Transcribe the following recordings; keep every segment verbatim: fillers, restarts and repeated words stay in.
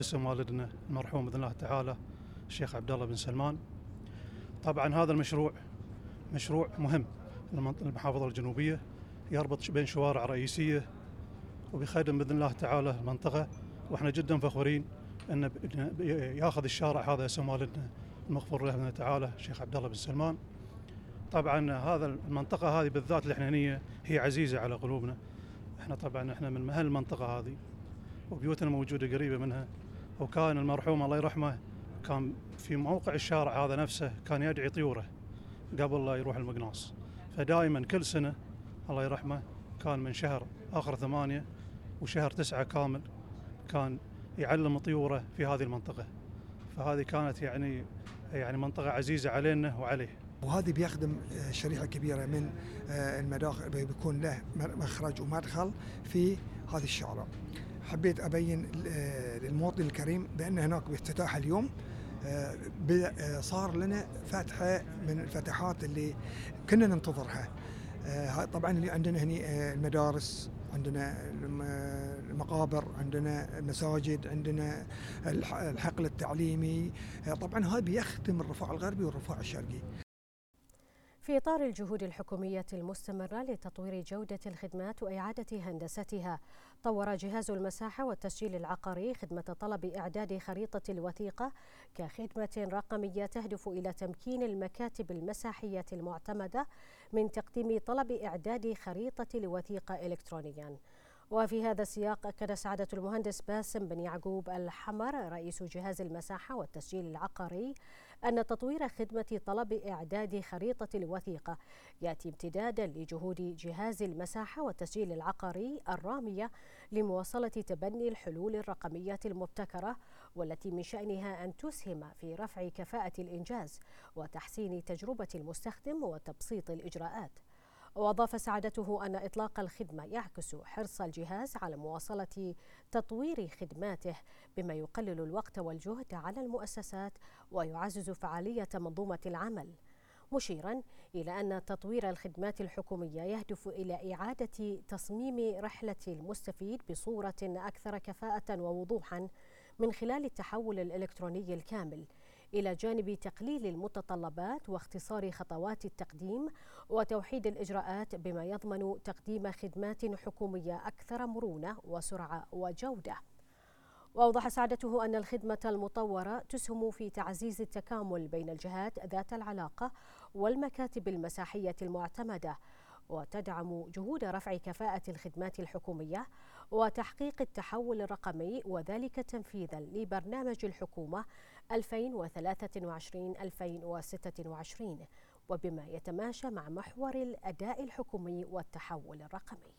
اسم والدنا المرحوم باذن الله تعالى الشيخ عبد الله بن سلمان. طبعا هذا المشروع مشروع مهم للمحافظة الجنوبية، يربط بين شوارع رئيسية وبيخدم باذن الله تعالى المنطقة، واحنا جدا فخورين ان ياخذ الشارع هذا اسم والدنا المغفور له باذن الله تعالى الشيخ عبد الله بن سلمان. طبعا هذا المنطقة هذه بالذات الحنينية هي عزيزة على قلوبنا، احنا طبعا احنا من اهل المنطقة هذه وبيوتنا موجودة قريبة منها، وكان المرحوم الله يرحمه كان في موقع الشارع هذا نفسه كان يدعي طيوره قبل لا يروح المقناص، فدائما كل سنة الله يرحمه كان من شهر آخر ثمانية وشهر تسعة كامل كان يعلم طيوره في هذه المنطقة، فهذه كانت يعني يعني منطقة عزيزة علينا وعليه. وهذه بيخدم شريحة كبيرة من المداخل، بيكون له مخرج ومدخل في هذا الشارع. حبيت أبين للمواطن الكريم بأن هناك بافتتاح اليوم صار لنا فتحة من الفتحات اللي كنا ننتظرها. طبعا اللي عندنا هني المدارس، عندنا المقابر، عندنا المساجد، عندنا الحقل التعليمي، طبعا هذا بيخدم الرفاع الغربي والرفاع الشرقي. في إطار الجهود الحكومية المستمرة لتطوير جودة الخدمات وإعادة هندستها، طور جهاز المساحة والتسجيل العقاري خدمة طلب إعداد خريطة الوثيقة كخدمة رقمية تهدف إلى تمكين المكاتب المساحية المعتمدة من تقديم طلب إعداد خريطة الوثيقة إلكترونياً. وفي هذا السياق أكد سعادة المهندس باسم بن يعقوب الحمر رئيس جهاز المساحة والتسجيل العقاري أن تطوير خدمة طلب إعداد خريطة الوثيقة يأتي امتدادا لجهود جهاز المساحة والتسجيل العقاري الرامية لمواصلة تبني الحلول الرقمية المبتكرة، والتي من شأنها أن تسهم في رفع كفاءة الإنجاز وتحسين تجربة المستخدم وتبسيط الإجراءات. وأضاف سعادته أن إطلاق الخدمة يعكس حرص الجهاز على مواصلة تطوير خدماته بما يقلل الوقت والجهد على المؤسسات ويعزز فعالية منظومة العمل، مشيرا إلى أن تطوير الخدمات الحكومية يهدف إلى إعادة تصميم رحلة المستفيد بصورة أكثر كفاءة ووضوحا من خلال التحول الإلكتروني الكامل، إلى جانب تقليل المتطلبات واختصار خطوات التقديم وتوحيد الإجراءات بما يضمن تقديم خدمات حكومية أكثر مرونة وسرعة وجودة. وأوضح سعادته أن الخدمة المطورة تسهم في تعزيز التكامل بين الجهات ذات العلاقة والمكاتب المساحية المعتمدة، وتدعم جهود رفع كفاءة الخدمات الحكومية وتحقيق التحول الرقمي، وذلك تنفيذا لبرنامج الحكومة ألفين وثلاثة وعشرين ألفين وستة وعشرين، وبما يتماشى مع محور الأداء الحكومي والتحول الرقمي.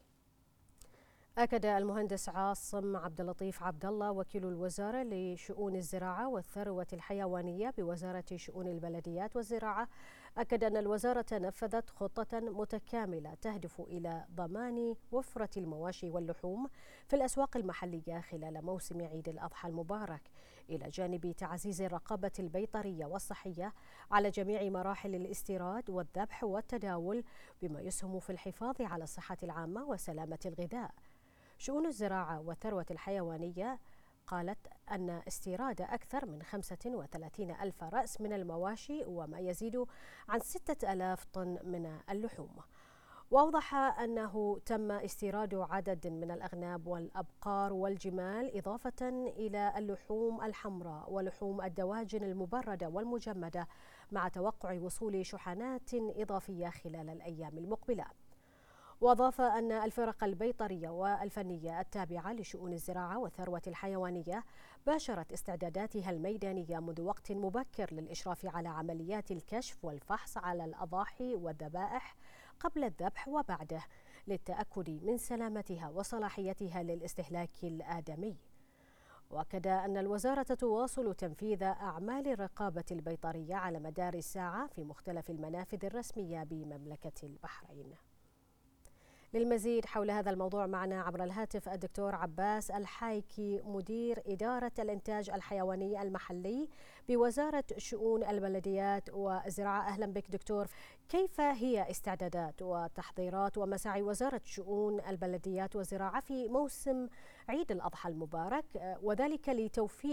أكد المهندس عاصم عبد اللطيف عبد الله وكيل الوزارة لشؤون الزراعة والثروة الحيوانية بوزارة شؤون البلديات والزراعة، أكد أن الوزارة نفذت خطة متكاملة تهدف إلى ضمان وفرة المواشي واللحوم في الأسواق المحلية خلال موسم عيد الأضحى المبارك، إلى جانب تعزيز الرقابة البيطرية والصحية على جميع مراحل الاستيراد والذبح والتداول، بما يسهم في الحفاظ على الصحة العامة وسلامة الغذاء. شؤون الزراعة والثروة الحيوانية قالت أن استيراد أكثر من خمسة وثلاثين ألف رأس من المواشي وما يزيد عن ستة آلاف طن من اللحوم. وأوضح أنه تم استيراد عدد من الأغنام والأبقار والجمال، إضافة إلى اللحوم الحمراء ولحوم الدواجن المبردة والمجمدة، مع توقع وصول شحنات إضافية خلال الأيام المقبلة. وأضاف أن الفرق البيطرية والفنية التابعة لشؤون الزراعة والثروة الحيوانية باشرت استعداداتها الميدانية منذ وقت مبكر للإشراف على عمليات الكشف والفحص على الأضاحي والذبائح قبل الذبح وبعده، للتأكد من سلامتها وصلاحيتها للاستهلاك الآدمي. وأكد أن الوزارة تواصل تنفيذ أعمال الرقابة البيطرية على مدار الساعة في مختلف المنافذ الرسمية بمملكة البحرين. للمزيد حول هذا الموضوع معنا عبر الهاتف الدكتور عباس الحايكي، مدير إدارة الإنتاج الحيواني المحلي بوزارة شؤون البلديات والزراعة. أهلا بك دكتور. كيف هي استعدادات وتحضيرات ومساعي وزارة شؤون البلديات والزراعة في موسم عيد الأضحى المبارك، وذلك لتوفير